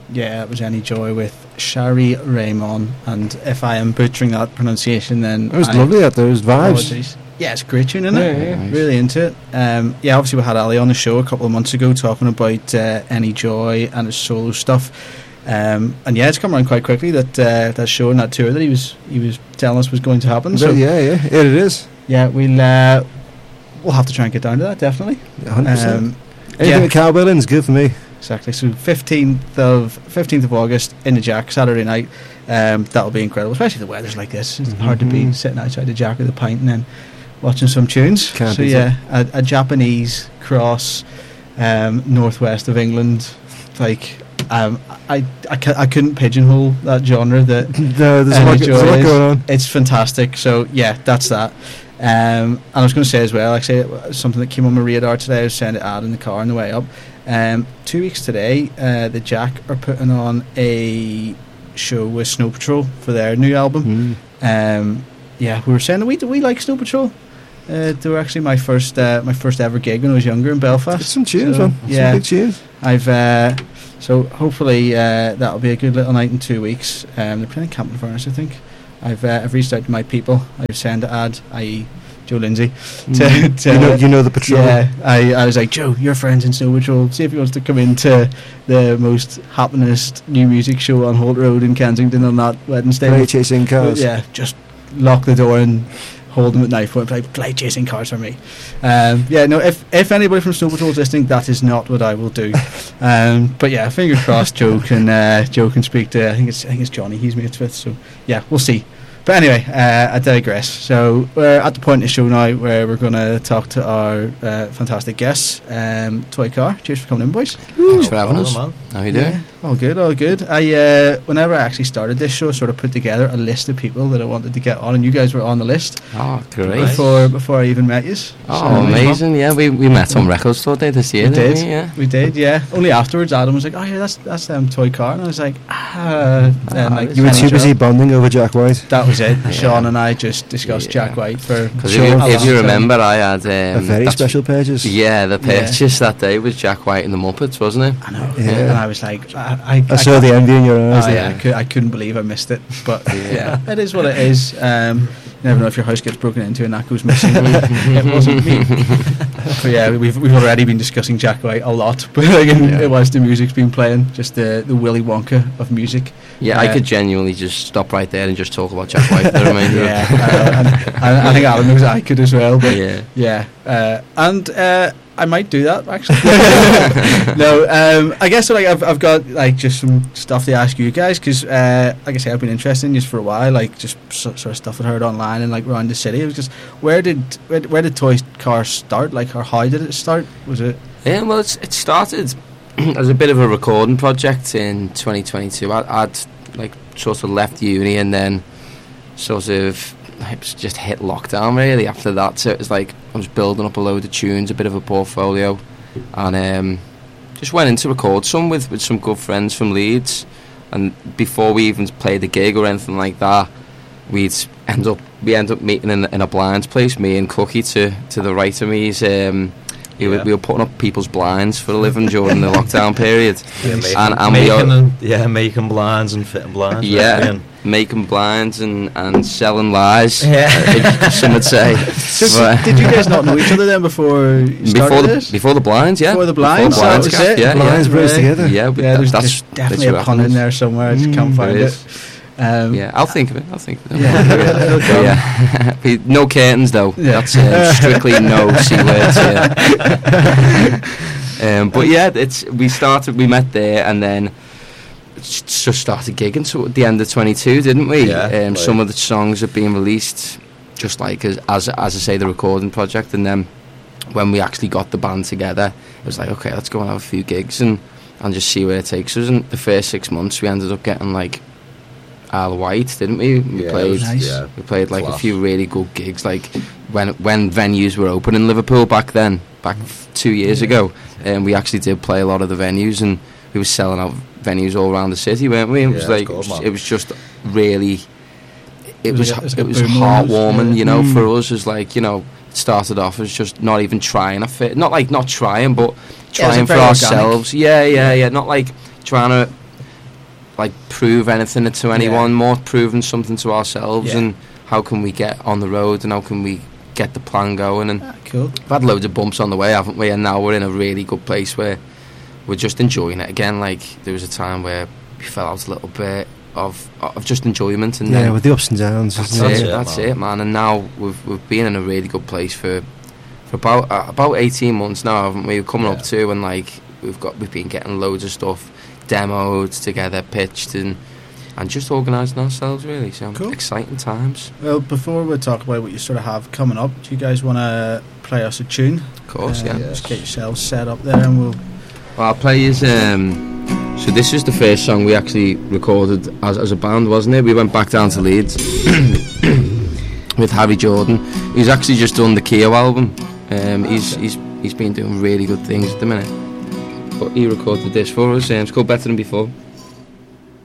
Yeah, it was Any Joy with Shari Raymond, and if I am butchering that pronunciation, then it was lovely at those vibes. Apologies. Yeah, it's a great tune, isn't it? Yeah, nice. Really into it. Yeah, obviously we had Ali on the show a couple of months ago talking about Any Joy and his solo stuff. And yeah, it's come around quite quickly that show and that tour that he was telling us was going to happen. So yeah, it is. Yeah, we'll have to try and get down to that, definitely. 100%. Anything with cowbell in is good for me. Exactly. So 15th of August in the Jack, Saturday night. That'll be incredible, especially the weather's like this. It's hard to be sitting outside the Jack with a pint and then watching some tunes. Can't so yeah, a Japanese cross, northwest of England. Like I couldn't pigeonhole that genre. That no, there's a lot going on. It's fantastic. So yeah, that's that. And I was going to say as well, actually, something that came on my radar today. I was saying to Ad in the car on the way up. 2 weeks today, the Jack are putting on a show with Snow Patrol for their new album. Yeah, we were saying that we like Snow Patrol. They were actually my first ever gig when I was younger in Belfast. It's some tunes, man. Yeah, some big tunes. So hopefully that'll be a good little night in 2 weeks. They're playing Campton Furnace, I think. I've reached out to my people. I've sent an ad, i.e. Joe Lindsay. You know the Patrol. Yeah, I was like, Joe, your friend's in Snow Patrol. See if he wants to come into the most happiest new music show on Holt Road in Kensington on that Wednesday. Play Chasing Cars. Yeah, just lock the door and hold them at knife point. Play Chasing Cars for me. Yeah, no. If anybody from Snow Patrol is listening, that is not what I will do. But yeah, fingers crossed. Joe can speak to. I think it's Johnny he's mates with. So yeah, we'll see. But anyway, I digress. So we're at the point in the show now where we're going to talk to our fantastic guests. Toy Car, cheers for coming in, boys. Thanks for having us. How are you doing? Yeah, all good. Whenever I actually started this show, I sort of put together a list of people that I wanted to get on, and you guys were on the list. Oh, great. Before I even met you. Oh, amazing. Yeah, we met on Record Store Day this year, didn't we? Yeah. We did, yeah. Only afterwards, Adam was like, oh yeah, that's Toy Car, and I was like, you were too busy bonding over Jack White. That was it. Yeah. Sean and I just discussed Jack White for. Because if you remember, I had a very special purchase. Yeah, the purchase that day was Jack White and the Muppets, wasn't it? I know. Yeah. And I was like, I saw the envy in your eyes. I couldn't believe I missed it, but yeah, it is what it is. You never know if your house gets broken into and that goes missing. It wasn't me. But yeah, we've already been discussing Jack White a lot. But it was the music's been playing, just the Willy Wonka of music. Yeah, I could genuinely just stop right there and just talk about Jack White for the remainder. I think Alan knows I could as well. But and I might do that actually. No, I guess like I've got like just some stuff to ask you guys because like I say, I've been interested in this for a while, like just sort of stuff I heard online and like around the city. It was just where did Toy Car start? Like, or how did it start? Was it? Yeah, well, it started as a bit of a recording project in 2022. I'd like sort of left uni and then sort of just hit lockdown really after that. So it was like I was building up a load of tunes, a bit of a portfolio, and just went in to record some with some good friends from Leeds. And before we even played the gig or anything like that, we end up meeting in a blinds place, me and Cookie to the right of me. We were putting up people's blinds for a living during the lockdown period. Making blinds and fitting blinds. Yeah, making blinds and selling lies. Yeah, some would say. Did you guys not know each other then before you started this? Before the blinds, yeah. Before the blinds, that was it. Yeah, blinds bros together. Yeah, there's definitely a pun in there somewhere. I just can't find it. I'll think of it. Yeah. No curtains though. Yeah. That's strictly no C words here. But yeah, we met there and then just started gigging. So at the end of 22, didn't we? Yeah. Some of the songs are being released, just like as I say, the recording project. And then when we actually got the band together, it was like, okay, let's go and have a few gigs and just see where it takes us. And the first 6 months, we ended up getting like Isle of Wight, didn't we? We played like a few really good gigs, like when venues were open in Liverpool back 2 years ago, and we actually did play a lot of the venues, and we were selling out venues all around the city, weren't we? It was like it was just really, it was heartwarming, you know, for us. As like, you know, it started off as just not even trying a fit, not trying for ourselves. Organic. Yeah, not like trying to like prove anything to anyone, more proving something to ourselves, and how can we get on the road and how can we get the plan going. And cool. We've had loads of bumps on the way, haven't we? And now we're in a really good place where we're just enjoying it again. Like there was a time where we fell out a little bit of just enjoyment, and with the ups and downs. That's it, man. And now we've been in a really good place for about 18 months now, haven't we? We're coming up to, and like we've been getting loads of stuff demoed together, pitched, and just organising ourselves, really. So cool. Exciting times. Well, before we talk about what you sort of have coming up, do you guys want to play us a tune? Of course, Just get yourselves set up there, and well, I'll play is so this is the first song we actually recorded as a band, wasn't it? We went back down to Leeds with Harry Jordan. He's actually just done the Keo album. He's been doing really good things at the minute, but he recorded this for us. It's called Better Than Before.